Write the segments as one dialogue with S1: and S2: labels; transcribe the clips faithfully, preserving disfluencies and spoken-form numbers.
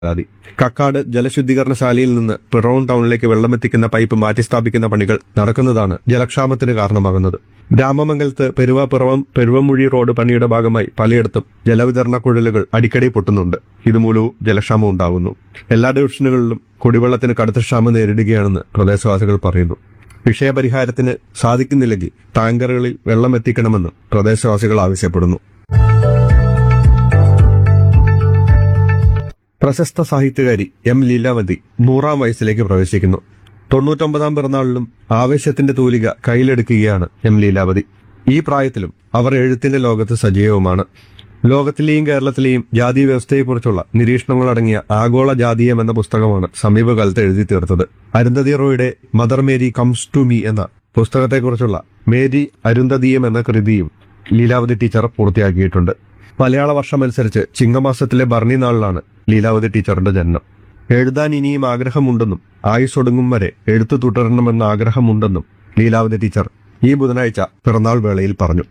S1: പരാതി. കക്കാട് ജലശുദ്ധീകരണശാലയിൽ നിന്ന് പിറവം ടൗണിലേക്ക് വെള്ളമെത്തിക്കുന്ന പൈപ്പ് മാറ്റിസ്ഥാപിക്കുന്ന പണികൾ നടക്കുന്നതാണ് ജലക്ഷാമത്തിന് കാരണമാകുന്നത്. രാമമംഗലത്ത് പെരുവ പിറവം പെരുവമുഴി റോഡ് പണിയുടെ ഭാഗമായി പലയിടത്തും ജലവിതരണ കുഴലുകൾ അടിക്കടി പൊട്ടുന്നുണ്ട്. ഇതുമൂലവും ജലക്ഷാമം ഉണ്ടാകുന്നു. എല്ലാ ഡിവിഷനുകളിലും കുടിവെള്ളത്തിന് കടുത്ത ക്ഷാമം നേരിടുകയാണെന്ന് പ്രദേശവാസികൾ പറയുന്നു. വിഷയപരിഹാരത്തിന് സാധിക്കുന്നില്ലെങ്കിൽ ടാങ്കറുകളിൽ വെള്ളം എത്തിക്കണമെന്ന് പ്രദേശവാസികൾ ആവശ്യപ്പെടുന്നു. പ്രശസ്ത സാഹിത്യകാരി എം ലീലാവതി നൂറാം വയസ്സിലേക്ക് പ്രവേശിക്കുന്നു. തൊണ്ണൂറ്റൊമ്പതാം പിറന്നാളിലും ആവേശത്തിന്റെ തൂലിക കയ്യിലെടുക്കുകയാണ് എം ലീലാവതി. ഈ പ്രായത്തിലും അവർ എഴുത്തിന്റെ ലോകത്ത് സജീവവുമാണ്. ലോകത്തിലെയും കേരളത്തിലെയും ജാതി വ്യവസ്ഥയെക്കുറിച്ചുള്ള നിരീക്ഷണങ്ങളടങ്ങിയ ആഗോള ജാതീയം എന്ന പുസ്തകമാണ് സമീപകാലത്ത് എഴുതി തീർത്തത്. Arundhati റോയുടെ mother Mary comes to me എന്ന പുസ്തകത്തെക്കുറിച്ചുള്ള മേരി അരുന്ധതീയം എന്ന കൃതിയും ലീലാവതി ടീച്ചർ പൂർത്തിയാക്കിയിട്ടുണ്ട്. മലയാള വർഷമനുസരിച്ച് ചിങ്ങമാസത്തിലെ ഭരണി നാളിലാണ് ലീലാവതി ടീച്ചറുടെ ജനനം. എഴുതാൻ ഇനിയും ആഗ്രഹമുണ്ടെന്നും ആയുസ്സൊടുങ്ങും വരെ എഴുത്തു തുടരണമെന്ന ആഗ്രഹമുണ്ടെന്നും ലീലാവതി ടീച്ചർ ഈ ബുധനാഴ്ച പിറന്നാൾ വേളയിൽ പറഞ്ഞു.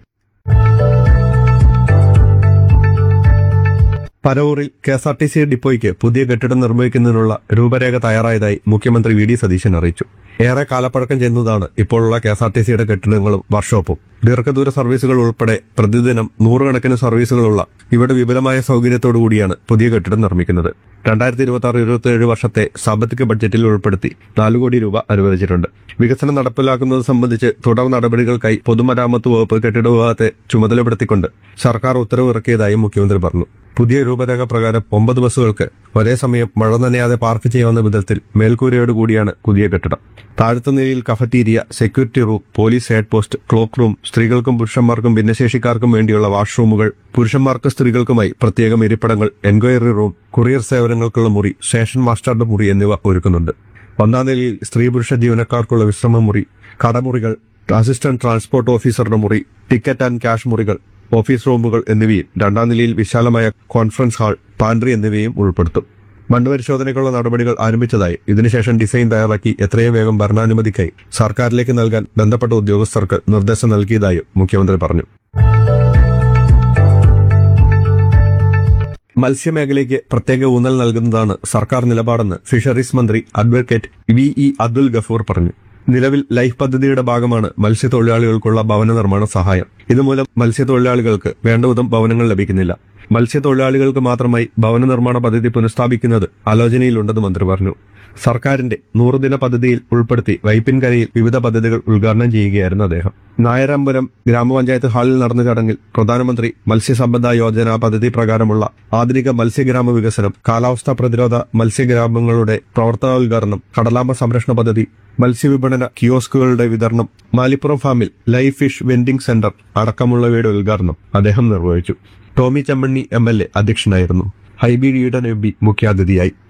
S1: പരവൂരിൽ K S R T C ഡിപ്പോയ്ക്ക് പുതിയ കെട്ടിടം നിർമ്മിക്കുന്നതിനുള്ള രൂപരേഖ തയ്യാറായതായി മുഖ്യമന്ത്രി വി ഡി സതീശൻ അറിയിച്ചു. ഏറെ കാലപ്പഴക്കം ചെന്നതാണ് ഇപ്പോഴുള്ള കെ എസ് ആർ ടി സിയുടെ കെട്ടിടങ്ങളും വർക്ക്ഷോപ്പും. ദീർഘദൂര സർവീസുകൾ ഉൾപ്പെടെ പ്രതിദിനം നൂറുകണക്കിന് സർവീസുകളുള്ള ഇവിടെ വിപുലമായ സൗകര്യത്തോടുകൂടിയാണ് പുതിയ കെട്ടിടം നിർമ്മിക്കുന്നത്. രണ്ടായിരത്തി ഇരുപത്തി ആറ് ഇരുപത്തി ഏഴ് വർഷത്തെ സാമ്പത്തിക ബഡ്ജറ്റിൽ ഉൾപ്പെടുത്തി നാലു കോടി രൂപ അനുവദിച്ചിട്ടുണ്ട്. വികസനം നടപ്പിലാക്കുന്നത് സംബന്ധിച്ച് തുടർ നടപടികൾക്കായി പൊതുമരാമത്ത് വകുപ്പ് കെട്ടിട വിഭാഗത്തെ ചുമതലപ്പെടുത്തിക്കൊണ്ട് സർക്കാർ ഉത്തരവ് ഇറക്കിയതായും മുഖ്യമന്ത്രി പറഞ്ഞു. പുതിയ രൂപരേഖ പ്രകാരം ഒമ്പത് ബസ്സുകൾക്ക് ഒരേ സമയം മഴ നനയാതെ പാർക്ക് ചെയ്യാവുന്ന വിധത്തിൽ മേൽക്കൂരയോടുകൂടിയാണ് പുതിയ കെട്ടിടം. താഴത്തെ നിലയിൽ cafeteria, security room, police head post, clock room, സ്ത്രീകൾക്കും പുരുഷന്മാർക്കും ഭിന്നശേഷിക്കാർക്കും വേണ്ടിയുള്ള വാഷ്റൂമുകൾ, പുരുഷന്മാർക്ക് സ്ത്രീകൾക്കുമായി പ്രത്യേകം ഇരിപ്പിടങ്ങൾ, എൻക്വയറി റൂം, കൊറിയർ സേവനങ്ങൾക്കുള്ള മുറി, സ്റ്റേഷൻ മാസ്റ്ററുടെ മുറി എന്നിവ ഒരുക്കുന്നുണ്ട്. ഒന്നാം നിലയിൽ സ്ത്രീ പുരുഷ ജീവനക്കാർക്കുള്ള വിശ്രമ മുറി, കടമുറികൾ, അസിസ്റ്റന്റ് ട്രാൻസ്പോർട്ട് ഓഫീസറുടെ മുറി, ടിക്കറ്റ് ആൻഡ് ക്യാഷ് മുറികൾ, ഓഫീസ് റൂമുകൾ എന്നിവയും രണ്ടാം നിലയിൽ വിശാലമായ കോൺഫറൻസ് ഹാൾ, പാൻട്രി എന്നിവയും ഉൾപ്പെടുത്തും. മണ്ണ് പരിശോധനയ്ക്കുള്ള നടപടികൾ ആരംഭിച്ചതായി ഇതിനുശേഷം ഡിസൈൻ തയ്യാറാക്കി എത്രയും വേഗം ഭരണാനുമതിക്കായി സർക്കാരിലേക്ക് നൽകാൻ ബന്ധപ്പെട്ട ഉദ്യോഗസ്ഥർക്ക് നിർദ്ദേശം നൽകിയതായും മുഖ്യമന്ത്രി പറഞ്ഞു. മത്സ്യമേഖലയ്ക്ക് പ്രത്യേക ഊന്നൽ നൽകുന്നതാണ് സർക്കാർ നിലപാടെന്ന് ഫിഷറീസ് മന്ത്രി advocate V E Abdul Gafoor പറഞ്ഞു. നിലവിൽ ലൈഫ് പദ്ധതിയുടെ ഭാഗമാണ് മത്സ്യത്തൊഴിലാളികൾക്കുള്ള ഭവന നിർമ്മാണ സഹായം. ഇതുമൂലം മത്സ്യത്തൊഴിലാളികൾക്ക് വേണ്ടവിധം ഭവനങ്ങൾ ലഭിക്കുന്നില്ല. മത്സ്യത്തൊഴിലാളികൾക്ക് മാത്രമായി ഭവന നിർമ്മാണ പദ്ധതി പുനഃസ്ഥാപിക്കുന്നത് ആലോചനയിലുണ്ടെന്ന് മന്ത്രി പറഞ്ഞു. സർക്കാരിന്റെ നൂറുദിന പദ്ധതിയിൽ ഉൾപ്പെടുത്തി വൈപ്പിൻകരയിൽ വിവിധ പദ്ധതികൾ ഉദ്ഘാടനം ചെയ്യുകയായിരുന്നു അദ്ദേഹം. നായരമ്പലം ഗ്രാമപഞ്ചായത്ത് ഹാളിൽ നടന്ന ചടങ്ങിൽ പ്രധാനമന്ത്രി മത്സ്യസമ്പദ യോജന പദ്ധതി പ്രകാരമുള്ള ആധുനിക മത്സ്യഗ്രാമ വികസനം, കാലാവസ്ഥാ പ്രതിരോധ മത്സ്യഗ്രാമങ്ങളുടെ പ്രവർത്തനോദ്ഘാടനം, കടലാമ സംരക്ഷണ പദ്ധതി, മത്സ്യവിപണന കിയോസ്കുകളുടെ വിതരണം, മാലിപ്പുറം ഫാമിൽ ലൈവ് ഫിഷ് വെൻഡിംഗ് സെന്റർ അടക്കമുള്ളവയുടെ ഉദ്ഘാടനം അദ്ദേഹം നിർവഹിച്ചു. ടോമി ചെമ്മണ്ണി എം എൽ എ അധ്യക്ഷനായിരുന്നു. ഹൈബി ഈഡൻ എം പി മുഖ്യാതിഥിയായി.